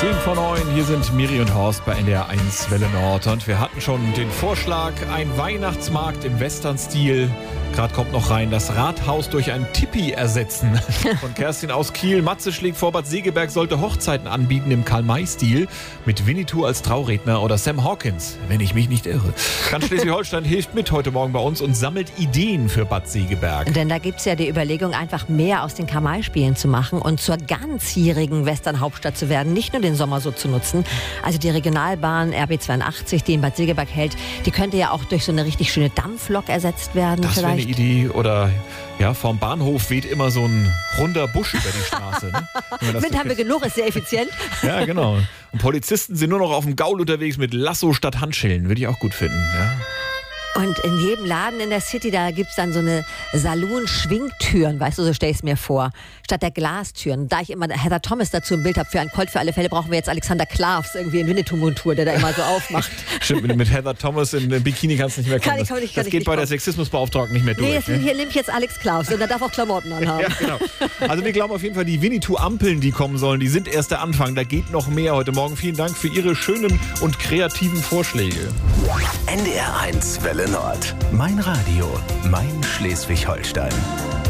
10:09, hier sind Miri und Horst bei NDR 1 Welle Nord. Und wir hatten schon den Vorschlag, ein Weihnachtsmarkt im Western-Stil. Gerade kommt noch rein, das Rathaus durch ein Tipi ersetzen. Von Kerstin aus Kiel. Matze schlägt vor, Bad Segeberg sollte Hochzeiten anbieten im Karl-May-Stil. Mit Winnetou als Trauredner oder Sam Hawkins, wenn ich mich nicht irre. Ganz Schleswig-Holstein hilft mit heute Morgen bei uns und sammelt Ideen für Bad Segeberg. Denn da gibt es ja die Überlegung, einfach mehr aus den Karl-May-Spielen zu machen und zur ganzjährigen Western-Hauptstadt zu werden. Nicht nur den Sommer so zu nutzen. Also die Regionalbahn RB82, die in Bad Segeberg hält, die könnte ja auch durch so eine richtig schöne Dampflok ersetzt werden. Das wäre eine vielleicht. Idee. Oder ja, vorm Bahnhof weht immer so ein runder Busch über die Straße. Ne? Wind haben wir genug, ist sehr effizient. Ja, genau. Und Polizisten sind nur noch auf dem Gaul unterwegs mit Lasso statt Handschellen. Würde ich auch gut finden. Ja. Und in jedem Laden in der City, da gibt es dann so eine Saloon-Schwingtüren, weißt du, so stelle ich es mir vor, statt der Glastüren. Da ich immer Heather Thomas dazu im Bild habe, für einen Colt für alle Fälle brauchen wir jetzt Alexander Klavs irgendwie in Winnetou-Montur, der da immer so aufmacht. Stimmt, mit Heather Thomas in Bikini kannst du nicht mehr kommen. Das geht bei der Sexismusbeauftragten nicht mehr durch. Nee, hier nehme ich jetzt Alex Klavs und der darf auch Klamotten anhaben. Ja, genau. Also wir glauben auf jeden Fall, die Winnetou-Ampeln, die kommen sollen, die sind erst der Anfang. Da geht noch mehr heute Morgen. Vielen Dank für Ihre schönen und kreativen Vorschläge. NDR 1 Welle Nord. Mein Radio, mein Schleswig-Holstein.